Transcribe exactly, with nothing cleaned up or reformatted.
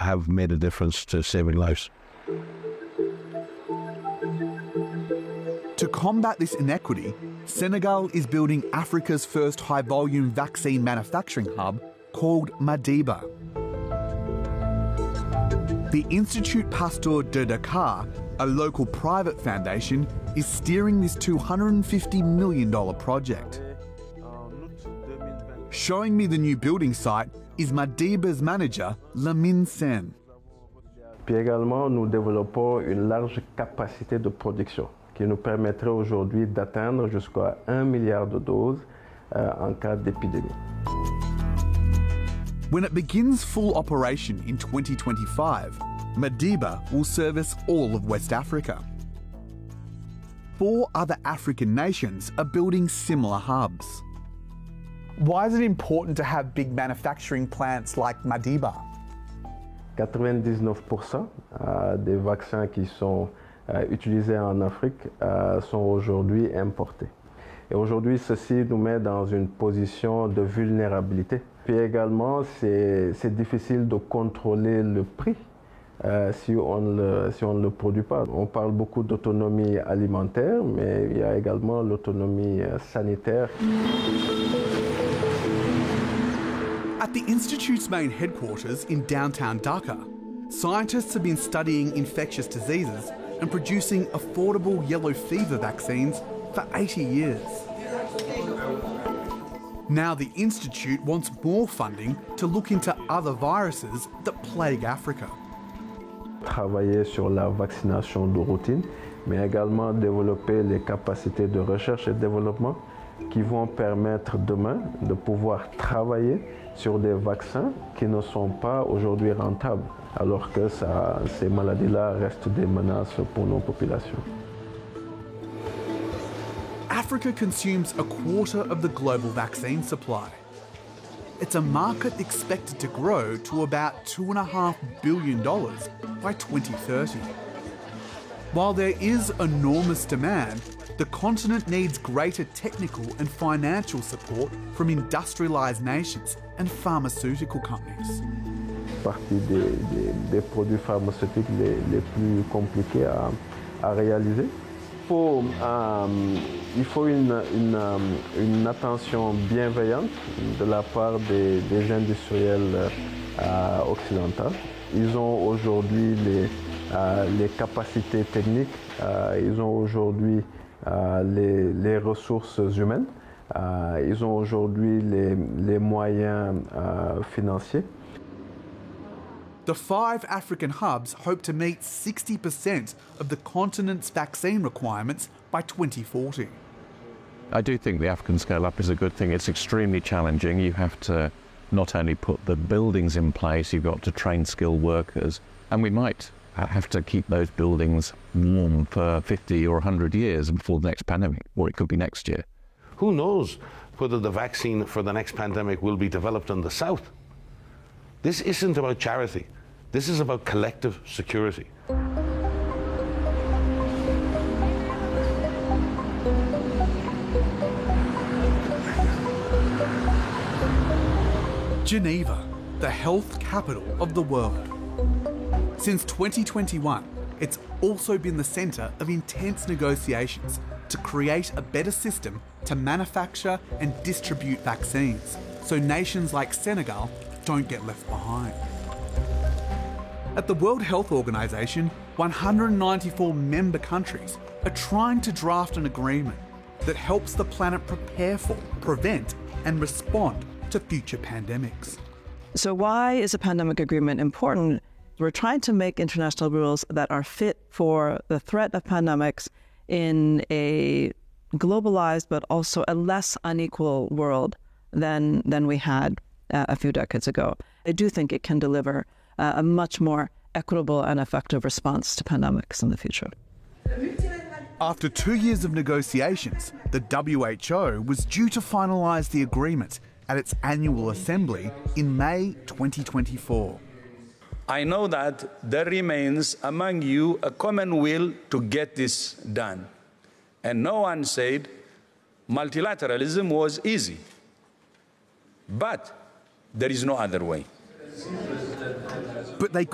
have made a difference to saving lives. To combat this inequity, Senegal is building Africa's first high-volume vaccine manufacturing hub called Madiba. The Institut Pasteur de Dakar, a local private foundation, is steering this two hundred fifty million dollars project. Showing me the new building site is Madiba's manager, Lamine Sen. Puis également, nous développons une large capacité de production qui nous permettrait aujourd'hui d'atteindre jusqu'à un milliard de doses euh, en cas d'épidémie. When it begins full operation in twenty twenty-five, Madiba will service all of West Africa. Four other African nations are building similar hubs. Why is it important to have big manufacturing plants like Madiba? quatre-vingt-dix-neuf pour cent des vaccins qui sont euh, utilisés en Afrique euh, sont aujourd'hui importés. Et aujourd'hui, ceci nous met dans une position de vulnérabilité. Puis également, c'est difficile de contrôler le prix euh, si on le, si on ne le produit pas. On parle beaucoup d'autonomie alimentaire, mais il y a également l'autonomie sanitaire. At the Institute's main headquarters in downtown Dhaka, scientists have been studying infectious diseases and producing affordable yellow fever vaccines for eighty years. Now the Institute wants more funding to look into other viruses that plague Africa. Travailler sur la vaccination de routine, mais également développer les capacités de recherche et développement qui vont permettre demain de pouvoir travailler sur des vaccins qui ne sont pas aujourd'hui rentables, alors que ça, ces maladies-là restent des menaces pour nos populations. Africa consumes a quarter of the global vaccine supply. It's a market expected to grow to about two point five billion dollars by twenty thirty. While there is enormous demand, the continent needs greater technical and financial support from industrialised nations and pharmaceutical companies. Partie des, des, des produits pharmaceutiques les, les plus compliqués à, à réaliser. Il faut, euh, il faut une, une, une attention bienveillante de la part des, des industriels euh, occidentaux. Ils ont aujourd'hui les, euh, les capacités techniques, euh, ils ont aujourd'hui euh, les, les ressources humaines, euh, ils ont aujourd'hui les, les moyens euh, financiers. The five African hubs hope to meet sixty percent of the continent's vaccine requirements by twenty forty. I do think the African scale-up is a good thing. It's extremely challenging. You have to not only put the buildings in place, you've got to train skilled workers, and we might have to keep those buildings warm for fifty or one hundred years before the next pandemic, or it could be next year. Who knows whether the vaccine for the next pandemic will be developed in the south? This isn't about charity. This is about collective security. Geneva, the health capital of the world. Since twenty twenty-one, it's also been the centre of intense negotiations to create a better system to manufacture and distribute vaccines, so nations like Senegal don't get left behind. At the World Health Organization, one hundred ninety-four member countries are trying to draft an agreement that helps the planet prepare for, prevent, and respond to future pandemics. So why is a pandemic agreement important? We're trying to make international rules that are fit for the threat of pandemics in a globalized but also a less unequal world than, than we had uh, a few decades ago. I do think it can deliver uh, a much more equitable and effective response to pandemics in the future. After two years of negotiations, the W H O was due to finalise the agreement at its annual assembly in May twenty twenty-four. I know that there remains among you a common will to get this done. And no one said multilateralism was easy. But there is no other way. But they